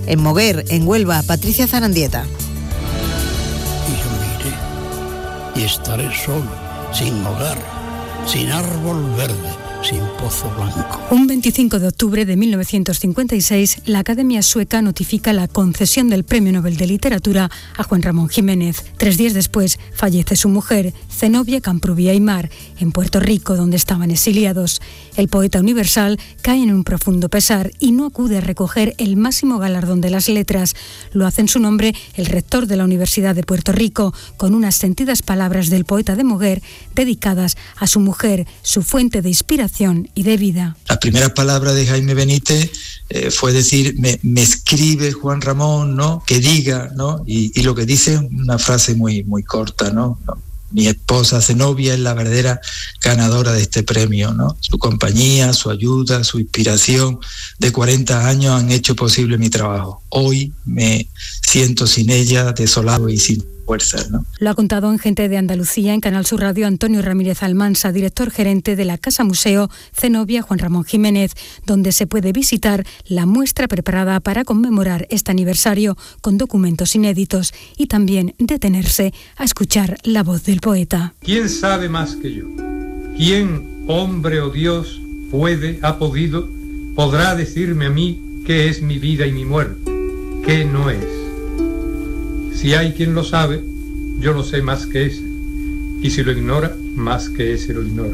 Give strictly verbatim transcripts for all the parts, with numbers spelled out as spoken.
En Moguer, en Huelva, Patricia Zarandieta. Y yo miré, y estaré solo, sin hogar, sin árbol verde, sin pozo blanco. Un veinticinco de octubre de mil novecientos cincuenta y seis, la Academia Sueca notifica la concesión del Premio Nobel de Literatura a Juan Ramón Jiménez. Tres días después, fallece su mujer, Zenobia Camprubí Aymar, en Puerto Rico, donde estaban exiliados. El poeta universal cae en un profundo pesar y no acude a recoger el máximo galardón de las letras. Lo hace en su nombre el rector de la Universidad de Puerto Rico, con unas sentidas palabras del poeta de Moguer dedicadas a su mujer, su fuente de inspiración y de vida. La primera palabra de Jaime Benítez eh, fue decir, me, me escribe Juan Ramón, ¿no? Que diga, ¿no? Y, y lo que dice es una frase muy, muy corta, ¿no? ¿no? Mi esposa Zenobia es la verdadera ganadora de este premio, ¿no? Su compañía, su ayuda, su inspiración de cuarenta años han hecho posible mi trabajo. Hoy me siento sin ella, desolado y sin fuerzas, ¿no? Lo ha contado en Gente de Andalucía, en Canal Sur Radio, Antonio Ramírez Almansa, director gerente de la Casa Museo Zenobia Juan Ramón Jiménez, donde se puede visitar la muestra preparada para conmemorar este aniversario con documentos inéditos y también detenerse a escuchar la voz del poeta. ¿Quién sabe más que yo? ¿Quién, hombre o Dios, puede, ha podido, podrá decirme a mí qué es mi vida y mi muerte, qué no es? Si hay quien lo sabe, yo lo sé más que ese, y si lo ignora, más que ese lo ignora.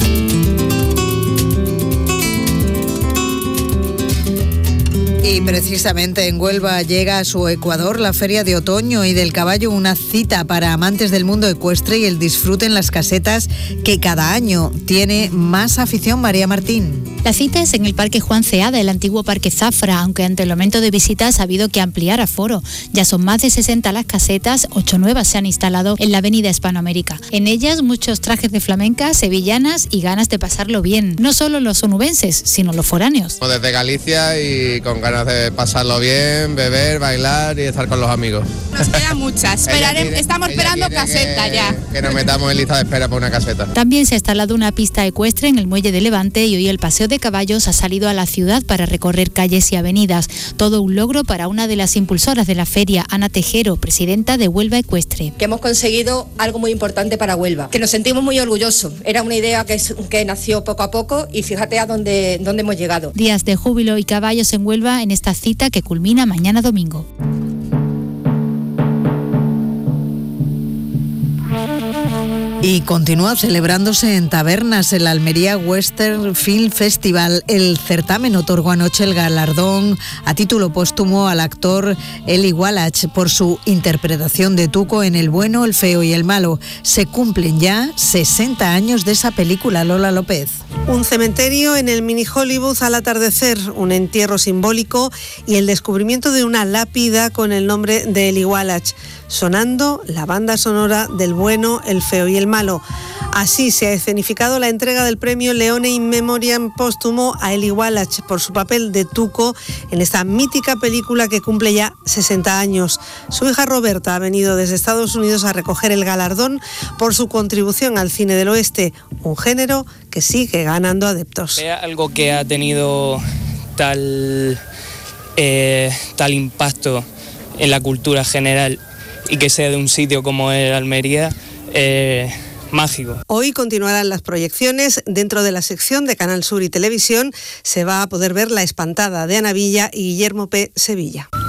Y precisamente en Huelva llega a su Ecuador la Feria de Otoño y del Caballo, una cita para amantes del mundo ecuestre y el disfrute en las casetas que cada año tiene más afición. María Martín. La cita es en el Parque Juan Ceada, el antiguo Parque Zafra, aunque ante el aumento de visitas ha habido que ampliar aforo. Ya son más de sesenta las casetas, ocho nuevas se han instalado en la avenida Hispanoamérica. En ellas muchos trajes de flamenca, sevillanas y ganas de pasarlo bien. No solo los onubenses, sino los foráneos. Desde Galicia y con ganas de pasarlo bien, beber, bailar y estar con los amigos. Nos quedan muchas. Esperaremos, estamos esperando caseta que, ya. Que nos metamos en lista de espera para una caseta. También se ha instalado una pista ecuestre en el muelle de Levante y hoy el paseo de caballos ha salido a la ciudad para recorrer calles y avenidas. Todo un logro para una de las impulsoras de la feria, Ana Tejero, presidenta de Huelva Ecuestre. Que hemos conseguido algo muy importante para Huelva, que nos sentimos muy orgullosos. Era una idea que, que nació poco a poco y fíjate a dónde, dónde hemos llegado. Días de júbilo y caballos en Huelva en esta cita que culmina mañana domingo. Y continúa celebrándose en Tabernas el Almería Western Film Festival. El certamen otorgó anoche el galardón a título póstumo al actor Eli Wallach por su interpretación de Tuco en El bueno, el feo y el malo. Se cumplen ya sesenta años de esa película. Lola López. Un cementerio en el mini Hollywood al atardecer, un entierro simbólico y el descubrimiento de una lápida con el nombre de Eli Wallach, sonando la banda sonora del bueno, el feo y el malo. Así se ha escenificado la entrega del premio Leone in Memoriam póstumo a Eli Wallach por su papel de Tuco en esta mítica película que cumple ya sesenta años. Su hija Roberta ha venido desde Estados Unidos a recoger el galardón por su contribución al cine del oeste, un género que sigue ganando adeptos. Es algo que ha tenido tal, eh, tal impacto en la cultura general y que sea de un sitio como el Almería, eh, mágico. Hoy continuarán las proyecciones. Dentro de la sección de Canal Sur y Televisión se va a poder ver La espantada de Ana Villa y Guillermo P. Sevilla.